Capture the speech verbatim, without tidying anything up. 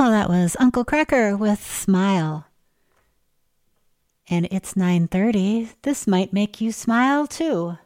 Well, that was Uncle Cracker with Smile. And it's nine thirty. This might make you smile too.